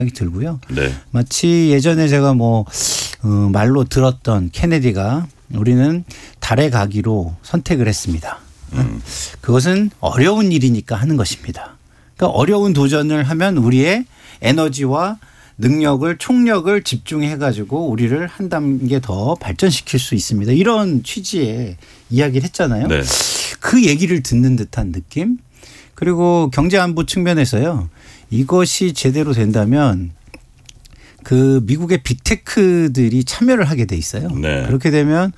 생각이 들고요. 네. 마치 예전에 제가 말로 들었던 케네디가 우리는 달에 가기로 선택을 했습니다. 그것은 어려운 일이니까 하는 것입니다. 그러니까 어려운 도전을 하면 우리의 에너지와 능력을 총력을 집중해 가지고 우리를 한 단계 더 발전시킬 수 있습니다. 이런 취지의 이야기를 했잖아요. 네. 그 얘기를 듣는 듯한 느낌. 그리고 경제안보 측면에서요. 이것이 제대로 된다면 그 미국의 빅테크들이 참여를 하게 돼 있어요. 네. 그렇게 되면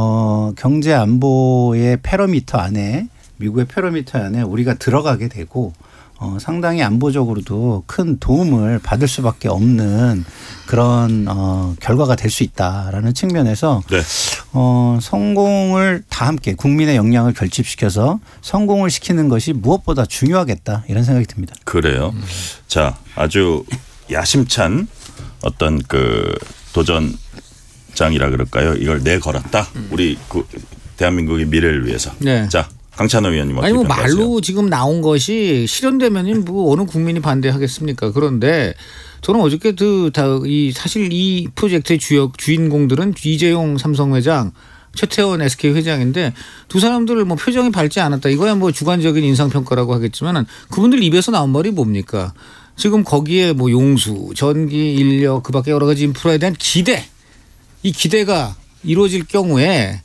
경제안보의 패러미터 안에 미국의 패러미터 안에 우리가 들어가게 되고 상당히 안보적으로도 큰 도움을 받을 수밖에 없는 그런 결과가 될 수 있다라는 측면에서 네. 성공을 다 함께 국민의 역량을 결집시켜서 성공을 시키는 것이 무엇보다 중요하겠다 이런 생각이 듭니다. 그래요. 자, 아주 야심찬 어떤 그 도전장이라 그럴까요? 이걸 내걸었다. 우리 대한민국의 미래를 위해서. 네. 자. 강찬호 의원님 어떻게 아니 평가하세요? 말로 지금 나온 것이 실현되면 어느 국민이 반대하겠습니까? 그런데 저는 어저께 사실 이 프로젝트의 주인공들은 이재용 삼성 회장, 최태원 SK 회장인데 두 사람들 표정이 밝지 않았다. 이거야 주관적인 인상평가라고 하겠지만 그분들 입에서 나온 말이 뭡니까? 지금 거기에 용수, 전기, 인력 그밖에 여러 가지 인프라에 대한 기대. 이 기대가 이루어질 경우에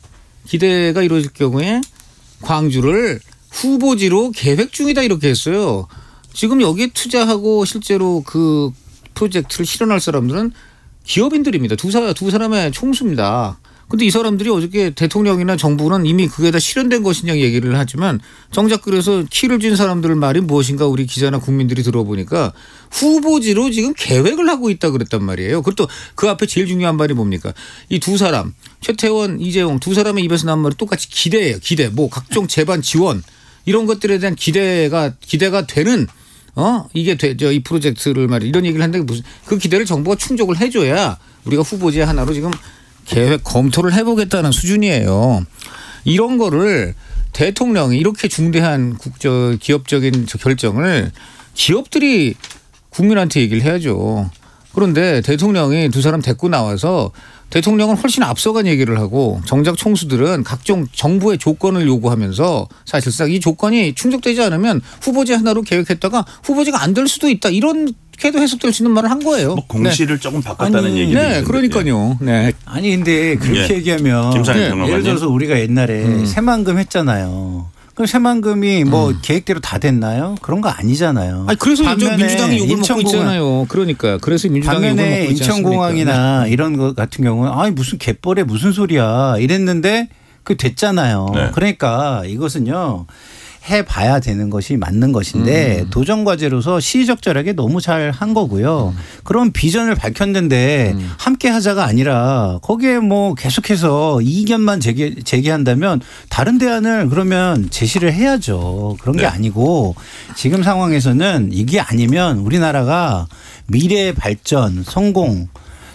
광주를 후보지로 계획 중이다 이렇게 했어요. 지금 여기에 투자하고 실제로 그 프로젝트를 실현할 사람들은 기업인들입니다. 두 사람의 총수입니다. 그런데 이 사람들이 어저께 대통령이나 정부는 이미 그게 다 실현된 것이냐 얘기를 하지만 정작 그래서 키를 준 사람들 말이 무엇인가 우리 기자나 국민들이 들어보니까 후보지로 지금 계획을 하고 있다 그랬단 말이에요. 그것도 그 앞에 제일 중요한 말이 뭡니까? 이 두 사람 최태원, 이재용 두 사람의 입에서 나온 말이 똑같이 기대예요. 기대. 각종 재반 지원 이런 것들에 대한 기대가 되는 이게 이 프로젝트를 말이야. 이런 얘기를 하는데 무슨 그 기대를 정부가 충족을 해줘야 우리가 후보지 하나로 지금 계획 검토를 해보겠다는 수준이에요. 이런 거를 대통령이 이렇게 중대한 기업적인 결정을 기업들이 국민한테 얘기를 해야죠. 그런데 대통령이 두 사람 데리고 나와서 대통령은 훨씬 앞서간 얘기를 하고 정작 총수들은 각종 정부의 조건을 요구하면서 사실상 이 조건이 충족되지 않으면 후보지 하나로 계획했다가 후보지가 안 될 수도 있다. 이렇게도 해석될 수 있는 말을 한 거예요. 공시를 조금 바꿨다는 얘기도 네, 그러니까요. 네. 아니 근데 그렇게 얘기하면 예를 들어서 우리가 옛날에 새만금 했잖아요. 그럼 새만금이 계획대로 다 됐나요? 그런 거 아니잖아요. 그래서 민주당이 욕을 먹고 있잖아요. 그러니까 그래서 민주당이 욕을 먹고 있지 않습니까? 인천공항이나 이런 것 같은 경우는 무슨 갯벌에 무슨 소리야 이랬는데 그 됐잖아요. 네. 그러니까 이것은요. 해봐야 되는 것이 맞는 것인데 도전과제로서 시의적절하게 너무 잘 한 거고요. 그런 비전을 밝혔는데 함께 하자가 아니라 거기에 계속해서 이견만 제기한다면 다른 대안을 그러면 제시를 해야죠. 그런 게 아니고 지금 상황에서는 이게 아니면 우리나라가 미래의 발전, 성공,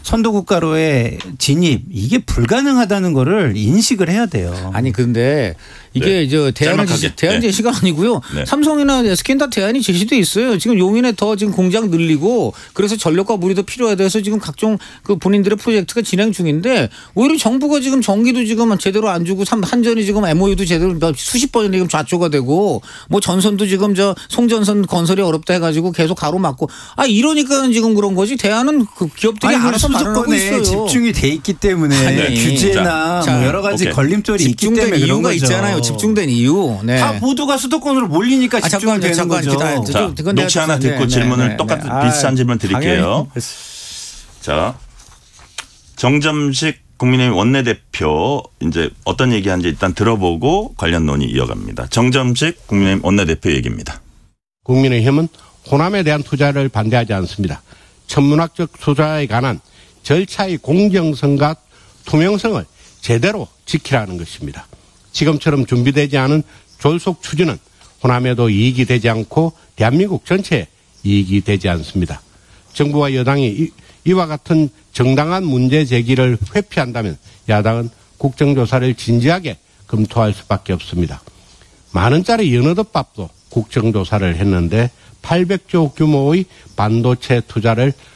선도국가로의 진입 이게 불가능하다는 거를 인식을 해야 돼요. 아니 그런데 이게 대안 제시가 아니고요. 네. 삼성이나 SK는 다 대안이 제시돼 있어요. 지금 용인에 더 지금 공장 늘리고 그래서 전력과 물이 더 필요하다 해서 지금 각종 그 본인들의 프로젝트가 진행 중인데 오히려 정부가 지금 전기도 지금 제대로 안 주고 한전이 지금 MOU도 제대로 수십 번이 지금 좌초가 되고 전선도 지금 송전선 건설이 어렵다 해가지고 계속 가로막고 이러니까 지금 그런 거지. 대안은 그 기업들이 알아서 마련하고 있어요. 집중이 돼 있기 때문에 규제나 여러 가지 걸림돌이 있기 때문에 그런 이유가 거죠. 있잖아요. 집중된 이유. 네. 다 모두가 수도권으로 몰리니까 집중되는 거죠. 자, 녹취 하나 듣고 질문을 똑같은 비슷한 질문 드릴게요. 자, 정점식 국민의힘 원내대표 이제 어떤 얘기하는지 일단 들어보고 관련 논의 이어갑니다. 정점식 국민의힘 원내대표 얘기입니다. 국민의힘은 호남에 대한 투자를 반대하지 않습니다. 천문학적 투자에 관한 절차의 공정성과 투명성을 제대로 지키라는 것입니다. 지금처럼 준비되지 않은 졸속 추진은 호남에도 이익이 되지 않고 대한민국 전체에 이익이 되지 않습니다. 정부와 여당이 이와 같은 정당한 문제 제기를 회피한다면 야당은 국정조사를 진지하게 검토할 수밖에 없습니다. 만 원짜리 연어덮밥도 국정조사를 했는데 800조 규모의 반도체 투자를